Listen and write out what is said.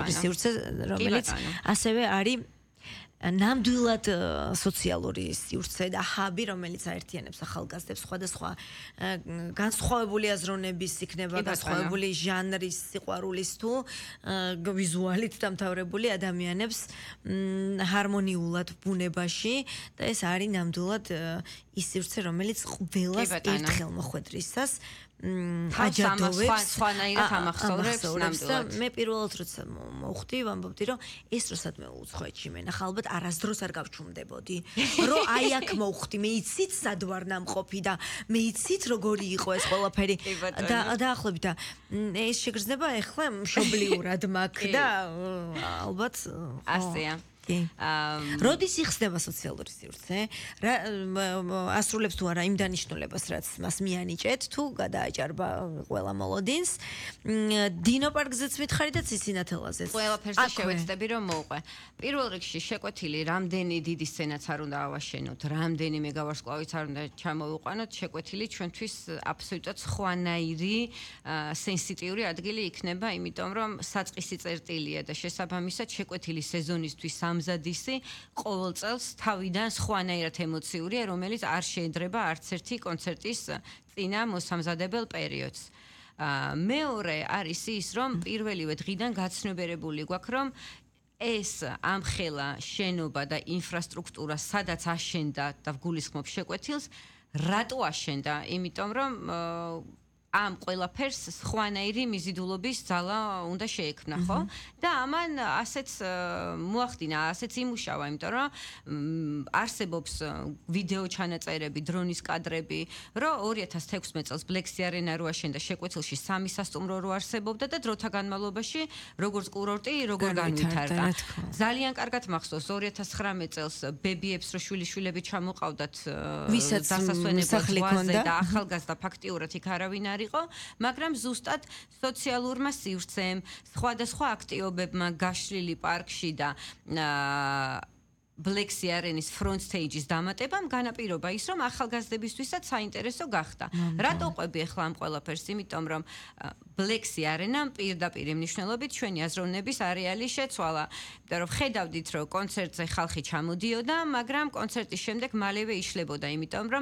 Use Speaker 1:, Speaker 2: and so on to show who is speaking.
Speaker 1: სოციალური სივრცე, რომელიც ასევე არის ნამდვილად სოციალური სივრცე და ჰაბი, რომელიც აერთიანებს ახალგაზრდებს სხვადასხვა განსხვავებული აზროვნების იქნება, განსხვავებული ჟანრის, სიყვარულის თუ ვიზუალით დამთავრებული ადამიანებს ჰარმონიულად ბუნებაში და ეს არის ნამდვილად ის სივრცე, რომელიც ყველას ერთხელ მოხვედრისას აჯადოვებს
Speaker 2: სხვანაირად ამახსოვრებს ნამდვილად.
Speaker 1: მე პირველად როცა მოვხვდი, ვამბობდი, რომ ეს როსაც მე უცხოეთში მენახა, ალბათ არასდროს არ გავჩუმდებოდი. რომ აი აქ მოვხვდი, მე იცით სად ვარ ნამყოფი და მე იცით როგორი იყო ეს ყველაფერი და დაახლოებით და ეს შეგრძნება ახლა მშობლიურად მაქვს და ალბათ
Speaker 2: ასეა.
Speaker 1: როდის იხსნება სოციალური სივრცე? ასრულებს თუ არა იმ დანიშნულებას, რაც მას მიანიჭეთ, თუ გადააჭარბა ყველა მოლოდინს. დინო პარკზეც მითხარი და ცისინათელაზეც.
Speaker 2: ყველაფერზე შევეცდები რომ მოვყვე. პირველ რიგში შეკვეთილი რამდენი დიდი სცენაც არ უნდა ავაშენოთ, რამდენი მეგავარსკვლავიც არ უნდა ჩამოვიყვანოთ, შეკვეთილი ჩვენთვის აბსოლუტურად სხვანაირი სენსიტიური ადგილი იქნება, იმიტომ რომ საწყისი წერტილია და შესაბამისად შეკვეთილი სეზონისთვის ამზადისი ყოველ წელს თავიდან სხვანაირად ემოციურია, რომელიც არ შეედრება არც ერთი კონცერტის წინა მოსამზადებელ პერიოდს. მეორე არის ის, რომ პირველივე დღიდან გაცნობიერებული გვაქვს, რომ ეს ამხელა შენობა და ინფრასტრუქტურა, სადაც აშენდა და ვგულისხმობ შეკვეთილს, რატო აშენდა? იმიტომ რომ ამ ყველაფერს სხვანაირი მიზიდულობის ძალა უნდა შეექმნა, ხო? და ამან ასეც მოახდინა, ასეც იმუშავა, იმიტომ რომ არსებობს ვიდეო ჩანაწერები, დრონის კადრები, რომ 2016 წელს Black-Sea Arena რო აშენდა შეკვეთილში 3 სასტუმრო რო არსებობდა და დროთა განმავლობაში როგორც კურორტი, როგორ განვითარდა. ძალიან კარგად მახსოვს 2019 წელს ბებიებს რო შვილიშვილები ჩამოყავდათ დასასვენებლად და ახალგაზრდა ფაქტიურად იქ არავინ არ იყო, მაგრამ ზუსტად სოციალურმა სივრცემ, სხვადასხვა აქტივობებმა გაშლილი პარკში და Black-Sea Arena-ის front stage-ის დამატებამ განაპირობა ის, რომ ახალგაზრდებისთვისაც საინტერესო გახდა. რატო ყვები ახლა ამ ყველაფერს? იმიტომ რომ Black-Sea Arena-მ პირდაპირ მნიშვნელობით ჩვენი აზროვნების არეალი შეცვალა. იმიტომ რომ ხედავდით, რომ კონცერტზე ხალხი ჩამოდიოდა, მაგრამ კონცერტის შემდეგ მალევე იშლებოდა, იმიტომ რომ